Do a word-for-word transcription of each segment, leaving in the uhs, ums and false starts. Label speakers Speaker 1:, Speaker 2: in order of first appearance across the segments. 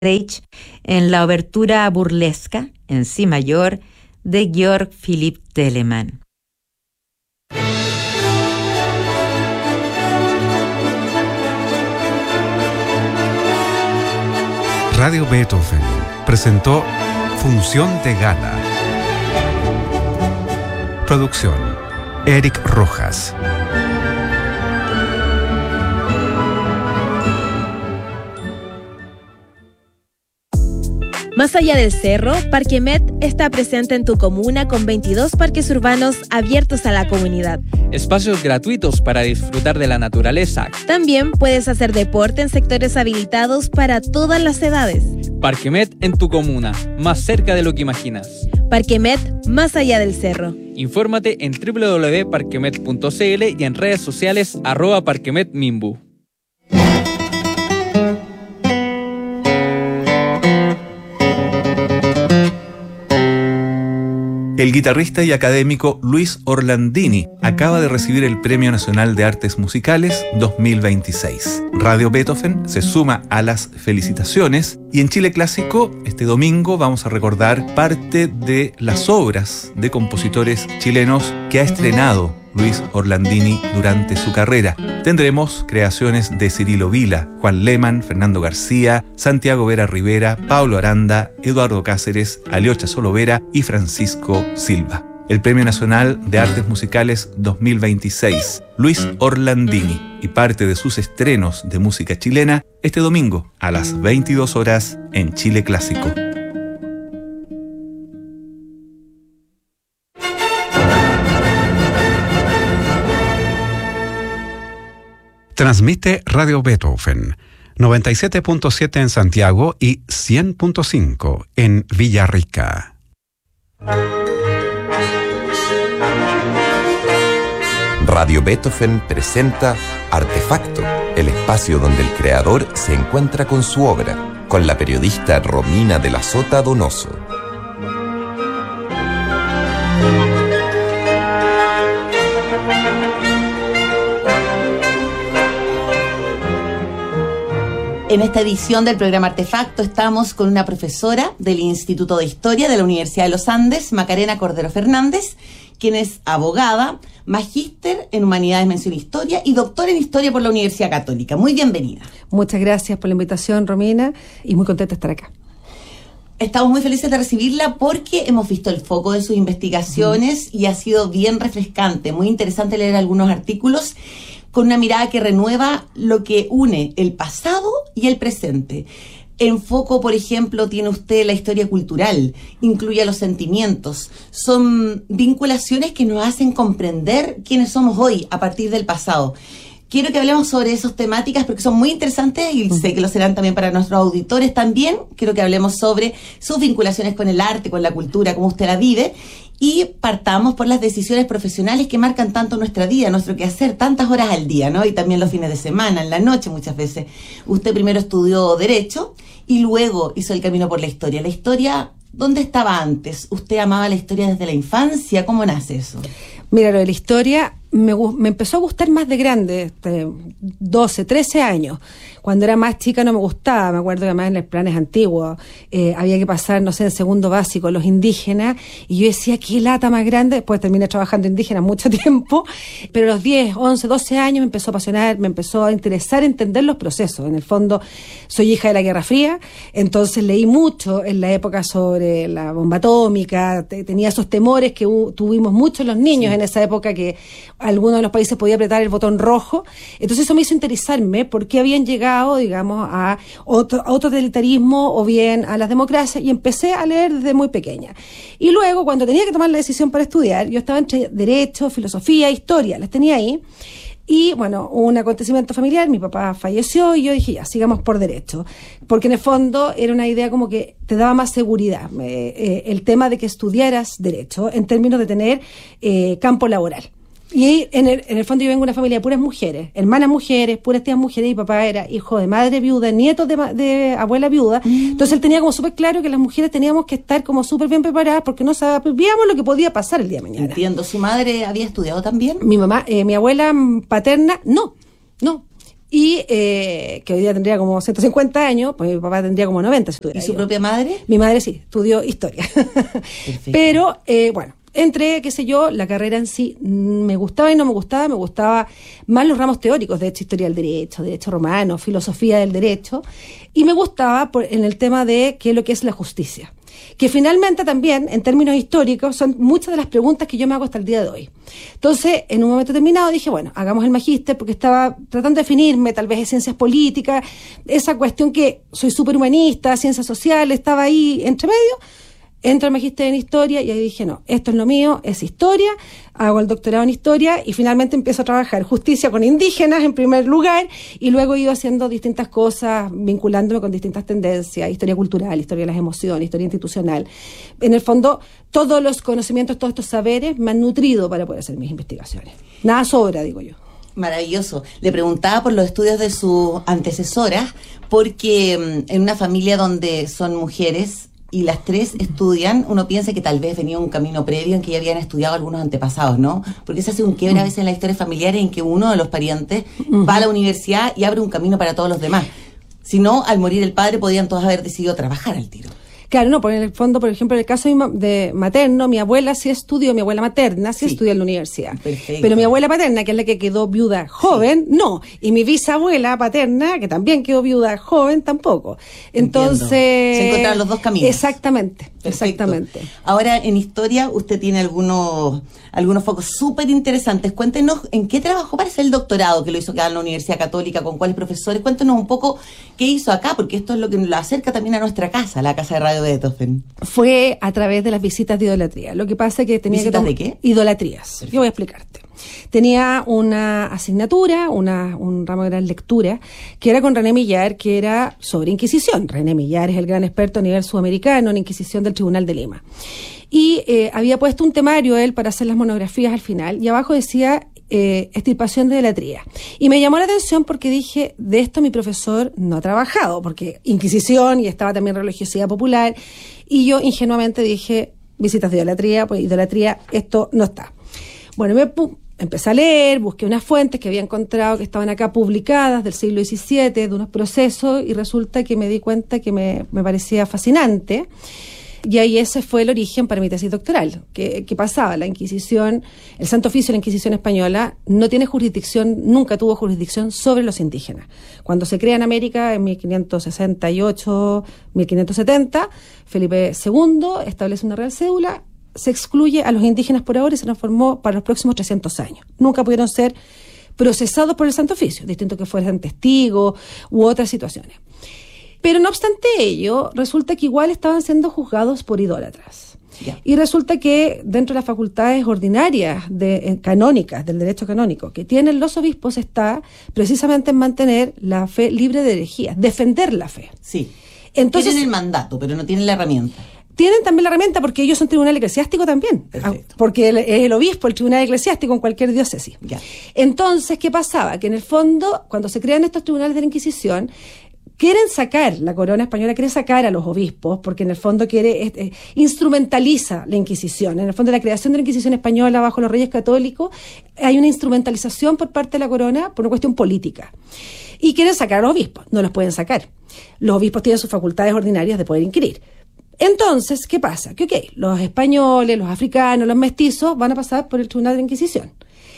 Speaker 1: Reich en la obertura burlesca en si mayor de Georg Philipp Telemann.
Speaker 2: Radio Beethoven presentó Función de Gala. Producción: Eric Rojas.
Speaker 3: Más allá del cerro, Parquemet está presente en tu comuna con veintidós parques urbanos abiertos a la comunidad.
Speaker 4: Espacios gratuitos para disfrutar de la naturaleza.
Speaker 3: También puedes hacer deporte en sectores habilitados para todas las edades.
Speaker 4: Parquemet en tu comuna, más cerca de lo que imaginas.
Speaker 3: Parquemet, más allá del cerro.
Speaker 4: Infórmate en doble u doble u doble u punto parquemet punto c l y en redes sociales arroba parquemetmimbu.
Speaker 5: El guitarrista y académico Luis Orlandini acaba de recibir el Premio Nacional de Artes Musicales dos mil veintiséis. Radio Beethoven se suma a las felicitaciones y en Chile Clásico este domingo vamos a recordar parte de las obras de compositores chilenos que ha estrenado Luis Orlandini durante su carrera. Tendremos creaciones de Cirilo Vila, Juan Lehmann, Fernando García, Santiago Vera Rivera, Pablo Aranda, Eduardo Cáceres, Aliocha Solovera y Francisco Silva. El Premio Nacional de Artes Musicales dos mil veintiséis, Luis Orlandini, y parte de sus estrenos de música chilena este domingo a las veintidós horas en Chile Clásico.
Speaker 2: Transmite Radio Beethoven, noventa y siete punto siete en Santiago y cien punto cinco en Villarrica.
Speaker 6: Radio Beethoven presenta Artefacto, el espacio donde el creador se encuentra con su obra, con la periodista Romina de la Sota Donoso.
Speaker 7: En esta edición del programa Artefacto estamos con una profesora del Instituto de Historia de la Universidad de los Andes, Macarena Cordero Fernández, quien es abogada, magíster en Humanidades Mención Historia y doctora en Historia por la Universidad Católica. Muy bienvenida.
Speaker 8: Muchas gracias por la invitación, Romina, y muy contenta de estar acá.
Speaker 7: Estamos muy felices de recibirla porque hemos visto el foco de sus investigaciones mm. y ha sido bien refrescante, muy interesante leer algunos artículos con una mirada que renueva lo que une el pasado y el presente. En foco, por ejemplo, tiene usted la historia cultural, incluye los sentimientos. Son vinculaciones que nos hacen comprender quiénes somos hoy a partir del pasado. Quiero que hablemos sobre esas temáticas porque son muy interesantes y sé que lo serán también para nuestros auditores también. Quiero que hablemos sobre sus vinculaciones con el arte, con la cultura, cómo usted la vive. Y partamos por las decisiones profesionales que marcan tanto nuestra vida, nuestro quehacer, tantas horas al día, ¿no? Y también los fines de semana, en la noche muchas veces. Usted primero estudió Derecho y luego hizo el camino por la historia. La historia, ¿dónde estaba antes? ¿Usted amaba la historia desde la infancia? ¿Cómo nace eso?
Speaker 8: Mira, lo de la historia me, me empezó a gustar más de grande, de doce, trece años. Cuando era más chica no me gustaba, me acuerdo que además en los planes antiguos eh, había que pasar, no sé, en segundo básico, los indígenas, y yo decía, qué lata más grande. Después terminé trabajando indígena mucho tiempo, pero a los diez, once, doce años me empezó a apasionar, me empezó a interesar entender los procesos. En el fondo, soy hija de la Guerra Fría, entonces leí mucho en la época sobre la bomba atómica, te, tenía esos temores que uh, tuvimos muchos los niños sí. en esa época, que algunos de los países podía apretar el botón rojo. Entonces eso me hizo interesarme por qué habían llegado digamos, a otro, a otro totalitarismo o bien a las democracias, y empecé a leer desde muy pequeña. Y luego, cuando tenía que tomar la decisión para estudiar, yo estaba entre Derecho, Filosofía, Historia, las tenía ahí, y bueno, un acontecimiento familiar, mi papá falleció y yo dije, ya, sigamos por Derecho, porque en el fondo era una idea como que te daba más seguridad, eh, eh, el tema de que estudiaras Derecho en términos de tener eh, campo laboral. Y en el, en el fondo yo vengo de una familia de puras mujeres, hermanas mujeres, puras tías mujeres, y papá era hijo de madre viuda, nieto de, de abuela viuda. Mm. Entonces él tenía como súper claro que las mujeres teníamos que estar como súper bien preparadas porque no sabíamos lo que podía pasar el día de mañana.
Speaker 7: Entiendo. ¿Su madre había estudiado también?
Speaker 8: Mi mamá, eh, mi abuela paterna, no, no. y eh, que hoy día tendría como ciento cincuenta años, pues mi papá tendría como noventa. Si
Speaker 7: ¿Y su propia madre?
Speaker 8: Mi madre sí, estudió historia. Pero, eh, bueno, entré, qué sé yo, la carrera en sí me gustaba y no me gustaba, me gustaba más los ramos teóricos, de hecho, historia del derecho, derecho romano, filosofía del derecho, y me gustaba por, en el tema de qué es lo que es la justicia, que finalmente también, en términos históricos, son muchas de las preguntas que yo me hago hasta el día de hoy. Entonces, en un momento determinado dije, bueno, hagamos el magíster, porque estaba tratando de definirme, tal vez de ciencias políticas, esa cuestión que soy súper humanista, ciencias sociales, estaba ahí entre medio. Entro al magíster en historia y ahí dije, no, esto es lo mío, es historia, hago el doctorado en historia y finalmente empiezo a trabajar justicia con indígenas en primer lugar y luego he ido haciendo distintas cosas, vinculándome con distintas tendencias, historia cultural, historia de las emociones, historia institucional. En el fondo, todos los conocimientos, todos estos saberes me han nutrido para poder hacer mis investigaciones. Nada sobra, digo yo.
Speaker 7: Maravilloso. Le preguntaba por los estudios de sus antecesoras, porque en una familia donde son mujeres y las tres estudian, uno piensa que tal vez venía un camino previo en que ya habían estudiado algunos antepasados, ¿no? Porque se hace un quiebre a veces en la historia familiar en que uno de los parientes uh-huh. va a la universidad y abre un camino para todos los demás. Si no, al morir el padre podían todos haber decidido trabajar al tiro.
Speaker 8: Claro, no, porque en el fondo, por ejemplo, en el caso de materno, mi abuela sí estudió, mi abuela materna sí, sí. estudió en la universidad. Perfecto. Pero mi abuela paterna, que es la que quedó viuda joven, sí. no. Y mi bisabuela paterna, que también quedó viuda joven, tampoco. Entonces... Entiendo.
Speaker 7: Se encontraron los dos caminos.
Speaker 8: Exactamente,
Speaker 7: Perfecto.
Speaker 8: exactamente.
Speaker 7: Ahora, en historia, usted tiene algunos algunos focos súper interesantes. Cuéntenos en qué trabajó para hacer el doctorado, que lo hizo acá en la Universidad Católica, con cuáles profesores. Cuéntenos un poco qué hizo acá, porque esto es lo que nos acerca también a nuestra casa, la casa de Radio Beethoven.
Speaker 8: Fue a través de las visitas de idolatría. Lo que pasa es que tenía
Speaker 7: ¿Visitas
Speaker 8: que
Speaker 7: de qué?
Speaker 8: Idolatrías.
Speaker 7: Perfecto.
Speaker 8: Yo voy a explicarte. Tenía una asignatura, una, un ramo de gran lectura, que era con René Millar, que era sobre Inquisición. René Millar es el gran experto a nivel sudamericano en Inquisición del Tribunal de Lima. Y eh, había puesto un temario él para hacer las monografías al final, y abajo decía eh, extirpación de idolatría. Y me llamó la atención porque dije, de esto mi profesor no ha trabajado, porque Inquisición y estaba también religiosidad popular, y yo ingenuamente dije, visitas de idolatría, pues idolatría, esto no está. Bueno, me pu- empecé a leer, busqué unas fuentes que había encontrado que estaban acá publicadas del siglo diecisiete, de unos procesos, y resulta que me di cuenta que me, me parecía fascinante. Y ahí ese fue el origen para mi tesis doctoral. ¿Qué, qué pasaba? La Inquisición, el Santo Oficio de la Inquisición española no tiene jurisdicción, nunca tuvo jurisdicción sobre los indígenas. Cuando se crea en América en mil quinientos sesenta y ocho, mil quinientos setenta, Felipe segundo establece una real cédula, se excluye a los indígenas por ahora y se transformó para los próximos trescientos años. Nunca pudieron ser procesados por el Santo Oficio, distinto que fueran testigos u otras situaciones. Pero no obstante ello, resulta que igual estaban siendo juzgados por idólatras. Yeah. Y resulta que dentro de las facultades ordinarias de, eh, canónicas, del derecho canónico, que tienen los obispos, está precisamente en mantener la fe libre de herejías, defender la fe.
Speaker 7: Sí.
Speaker 8: Entonces,
Speaker 7: tienen el mandato, pero no tienen la herramienta.
Speaker 8: Tienen también la herramienta porque ellos son tribunal eclesiástico también. Perfecto. Porque el, es el obispo, el tribunal eclesiástico en cualquier diócesis.
Speaker 7: Yeah.
Speaker 8: Entonces, ¿qué pasaba? Que en el fondo, cuando se crean estos tribunales de la Inquisición, quieren sacar, la corona española quiere sacar a los obispos, porque en el fondo quiere, eh, eh, instrumentaliza la Inquisición. En el fondo, la creación de la Inquisición española bajo los reyes católicos, hay una instrumentalización por parte de la corona por una cuestión política. Y quieren sacar a los obispos, no los pueden sacar. Los obispos tienen sus facultades ordinarias de poder inquirir. Entonces, ¿qué pasa? Que ok, los españoles, los africanos, los mestizos van a pasar por el tribunal de la Inquisición.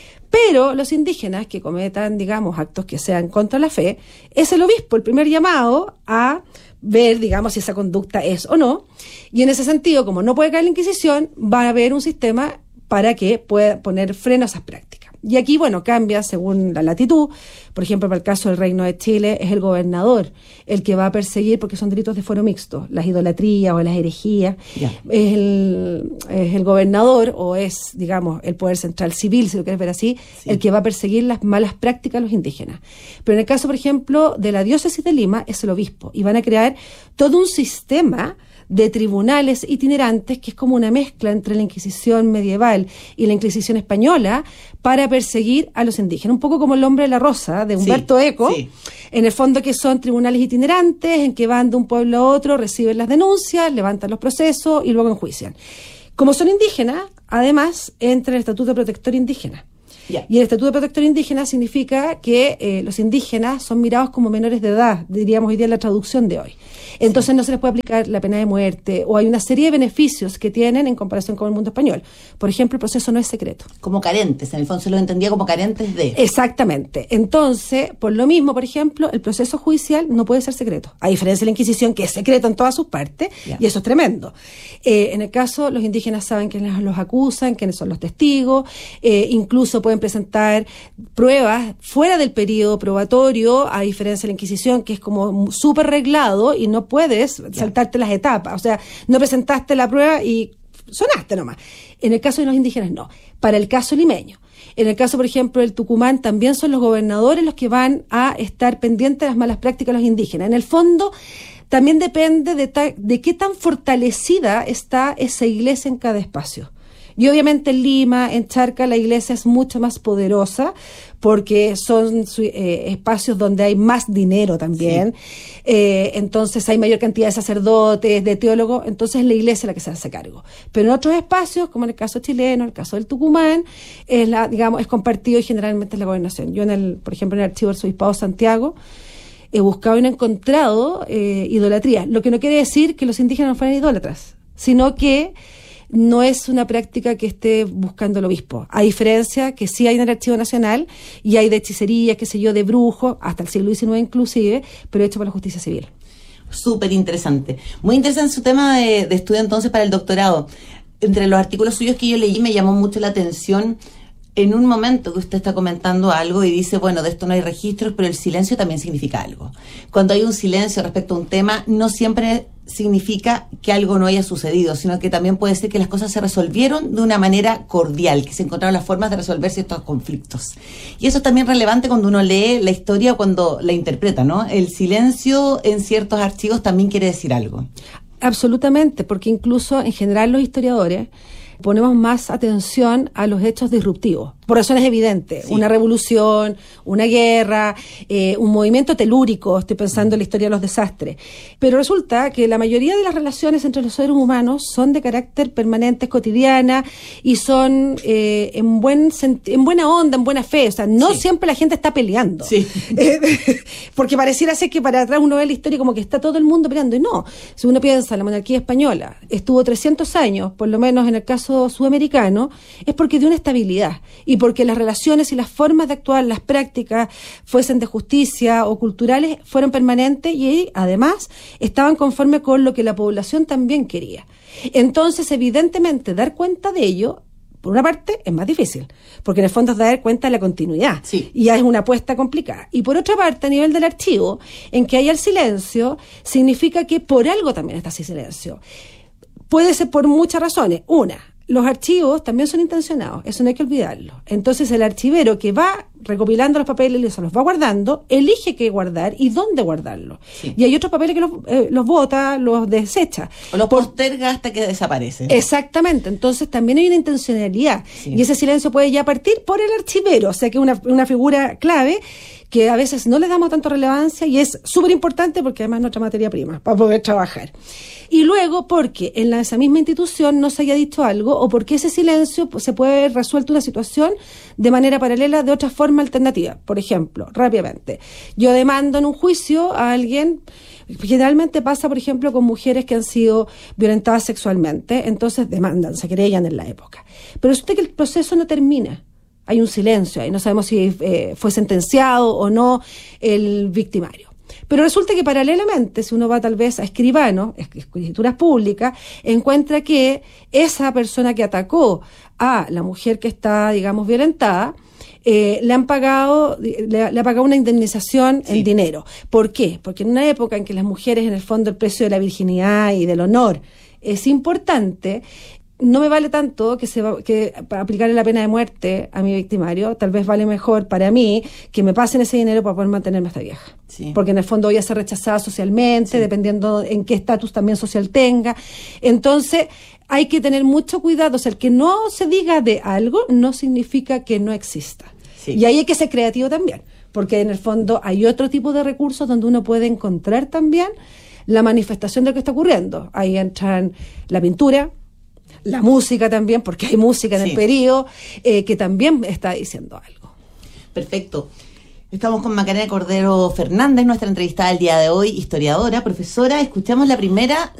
Speaker 8: Pero los indígenas que cometan, digamos, actos que sean contra la fe, es el obispo el primer llamado a ver, digamos, si esa conducta es o no. Y en ese sentido, como no puede caer la Inquisición, va a haber un sistema para que pueda poner freno a esas prácticas. Y aquí, bueno, cambia según la latitud. Por ejemplo, para el caso del Reino de Chile, es el gobernador el que va a perseguir, porque son delitos de fuero mixto, las idolatrías o las herejías. Yeah. Es, el, es el gobernador, o es, digamos, el poder central civil, si lo quieres ver así, sí, el que va a perseguir las malas prácticas a los indígenas. Pero en el caso, por ejemplo, de la diócesis de Lima, es el obispo. Y van a crear todo un sistema de tribunales itinerantes, que es como una mezcla entre la Inquisición medieval y la Inquisición española, para perseguir a los indígenas. Un poco como El hombre de la rosa, de Humberto sí, Eco, sí. En el fondo, que son tribunales itinerantes, en que van de un pueblo a otro, reciben las denuncias, levantan los procesos y luego enjuician. Como son indígenas, además, entra el Estatuto de Protector Indígena.
Speaker 7: Yeah.
Speaker 8: Y el Estatuto de Protector Indígena significa que eh, los indígenas son mirados como menores de edad, diríamos hoy día en la traducción de hoy. Entonces sí. no se les puede aplicar la pena de muerte, o hay una serie de beneficios que tienen en comparación con el mundo español. Por ejemplo, el proceso no es secreto.
Speaker 7: Como carentes, en el fondo se los entendía como carentes de...
Speaker 8: Exactamente. Entonces, por lo mismo, por ejemplo, el proceso judicial no puede ser secreto, a diferencia de la Inquisición, que es secreto en todas sus partes, yeah. y eso es tremendo. Eh, en el caso, los indígenas saben quiénes los acusan, quiénes son los testigos, eh, incluso pueden presentar pruebas fuera del periodo probatorio, a diferencia de la Inquisición, que es como súper reglado y no puedes yeah. saltarte las etapas. O sea, no presentaste la prueba y sonaste nomás. En el caso de los indígenas, no. Para el caso limeño. En el caso, por ejemplo, del Tucumán, también son los gobernadores los que van a estar pendientes de las malas prácticas de los indígenas. En el fondo, también depende de, ta- de qué tan fortalecida está esa iglesia en cada espacio. Y obviamente en Lima, en Charca, la iglesia es mucho más poderosa porque son eh, espacios donde hay más dinero también. Sí. Eh, entonces hay mayor cantidad de sacerdotes, de teólogos, entonces es la iglesia la que se hace cargo. Pero en otros espacios, como en el caso chileno, en el caso del Tucumán, es la, digamos, es compartido y generalmente es la gobernación. Yo, en el, por ejemplo, en el Archivo del Arzobispado de Santiago, he buscado y no he encontrado eh, idolatría. Lo que no quiere decir que los indígenas no fueran idólatras, sino que no es una práctica que esté buscando el obispo, a diferencia que sí hay en el Archivo Nacional y hay de hechicería, qué sé yo, de brujos, hasta el siglo diecinueve inclusive, pero hecho por la justicia civil.
Speaker 7: Súper interesante. Muy interesante su tema de, de estudio entonces para el doctorado. Entre los artículos suyos que yo leí me llamó mucho la atención en un momento que usted está comentando algo y dice, bueno, de esto no hay registros, pero el silencio también significa algo. Cuando hay un silencio respecto a un tema, no siempre significa que algo no haya sucedido, sino que también puede ser que las cosas se resolvieron de una manera cordial, que se encontraron las formas de resolver ciertos conflictos. Y eso es también relevante cuando uno lee la historia o cuando la interpreta, ¿no? El silencio en ciertos archivos también quiere decir algo.
Speaker 8: Absolutamente, porque incluso en general los historiadores ponemos más atención a los hechos disruptivos, por razones evidentes, sí. Una revolución, una guerra, eh, un movimiento telúrico, estoy pensando en la historia de los desastres. Pero resulta que la mayoría de las relaciones entre los seres humanos son de carácter permanente, cotidiana, y son eh, en buen sent- en buena onda, en buena fe. O sea, no sí. siempre la gente está peleando. Sí. Eh, porque pareciera ser que para atrás uno ve la historia como que está todo el mundo peleando. Y no, si uno piensa, la monarquía española estuvo trescientos años, por lo menos en el caso sudamericano, es porque dio una estabilidad. Y porque las relaciones y las formas de actuar, las prácticas, fuesen de justicia o culturales, fueron permanentes y además estaban conforme con lo que la población también quería. Entonces, evidentemente, dar cuenta de ello, por una parte, es más difícil, porque en el fondo es dar cuenta de la continuidad, sí. y ya es una apuesta complicada. Y por otra parte, a nivel del archivo, en que haya el silencio, significa que por algo también está ese silencio. Puede ser por muchas razones. Una, los archivos también son intencionados, eso no hay que olvidarlo. Entonces el archivero que va recopilando los papeles y se los va guardando, elige qué guardar y dónde guardarlo. Sí. Y hay otros papeles que los, eh, los bota, los desecha.
Speaker 7: O los Por, posterga hasta que desaparecen.
Speaker 8: Exactamente, entonces también hay una intencionalidad. Sí. Y ese silencio puede ya partir por el archivero, o sea que es una, una figura clave que a veces no le damos tanta relevancia y es súper importante porque además es nuestra materia prima para poder trabajar. Y luego porque en la, esa misma institución no se haya dicho algo o porque ese silencio pues, se puede haber resuelto una situación de manera paralela de otra forma alternativa. Por ejemplo, rápidamente, yo demando en un juicio a alguien, generalmente pasa por ejemplo con mujeres que han sido violentadas sexualmente, entonces demandan, se querellan en la época. Pero resulta que el proceso no termina. Hay un silencio ahí, no sabemos si eh, fue sentenciado o no el victimario. Pero resulta que paralelamente, si uno va tal vez a escribanos, escrituras públicas, encuentra que esa persona que atacó a la mujer que está, digamos, violentada, eh, le han pagado, le, le ha pagado una indemnización sí. en dinero. ¿Por qué? Porque en una época en que las mujeres, en el fondo, el precio de la virginidad y del honor es importante, no me vale tanto que se va, que aplicarle la pena de muerte a mi victimario, tal vez vale mejor para mí que me pasen ese dinero para poder mantenerme hasta vieja. Sí. Porque en el fondo voy a ser rechazada socialmente, sí. dependiendo en qué estatus también social tenga. Entonces, hay que tener mucho cuidado. O sea, el que no se diga de algo no significa que no exista. Sí. Y ahí hay que ser creativo también, porque en el fondo hay otro tipo de recursos donde uno puede encontrar también la manifestación de lo que está ocurriendo. Ahí entran la pintura, la música también, porque hay música en
Speaker 7: Sí.
Speaker 8: el periodo, eh, que también está diciendo algo.
Speaker 7: Perfecto. Estamos con Macarena Cordero Fernández, nuestra entrevistada del día de hoy, historiadora, profesora. Escuchamos la primera